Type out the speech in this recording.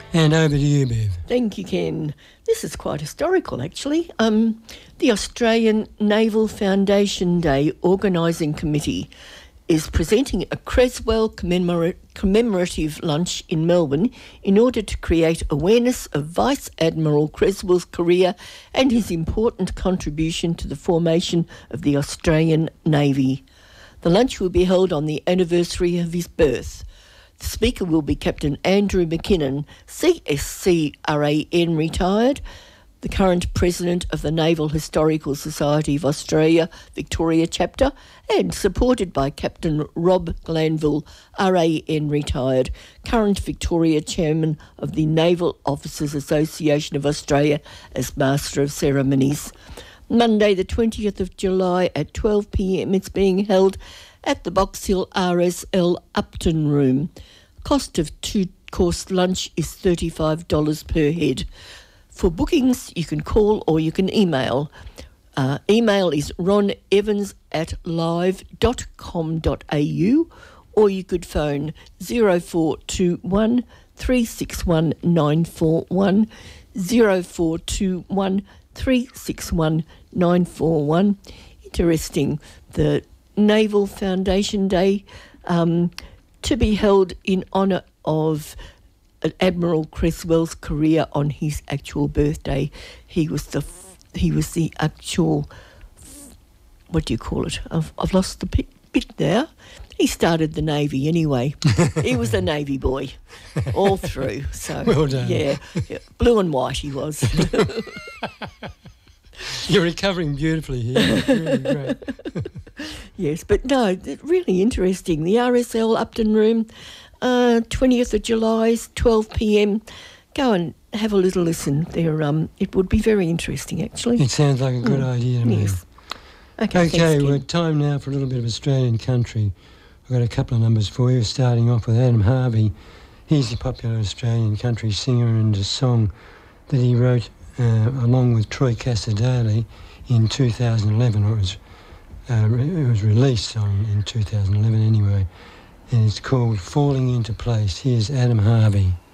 And over to you, Bev. Thank you, Ken. This is quite historical, actually. The Australian Naval Foundation Day Organising Committee is presenting a Creswell commemorative lunch in Melbourne in order to create awareness of Vice Admiral Creswell's career and his important contribution to the formation of the Australian Navy. The lunch will be held on the anniversary of his birth. The speaker will be Captain Andrew McKinnon, CSCRAN retired, the current President of the Naval Historical Society of Australia, Victoria Chapter, and supported by Captain Rob Glanville, RAN retired, current Victoria Chairman of the Naval Officers Association of Australia as Master of Ceremonies. Monday the 20th of July at 12 p.m. it's being held at the Box Hill RSL Upton Room. Cost of two-course lunch is $35 per head. For bookings, you can call or you can email. Email is ronevans@live.com.au, or you could phone 0421 361 941, 0421 361 941. Interesting, the Naval Foundation Day to be held in honour of Admiral Creswell's career on his actual birthday. He was the actual, what do you call it? I've lost the bit now. He started the Navy anyway. He was a Navy boy all through. So well done. Yeah, blue and white he was. You're recovering beautifully here. Really great. Yes, but no, really interesting. The RSL Upton Room, 20th of July, 12 p.m. Go and have a little listen there. It would be very interesting, actually. It sounds like a good idea to me. Yes. Okay, thanks, we're time now for a little bit of Australian country. I've got a couple of numbers for you, starting off with Adam Harvey. He's a popular Australian country singer, and a song that he wrote along with Troy Cassar-Daley in 2011, or it was released in 2011 anyway, and it's called Falling Into Place. Here's Adam Harvey.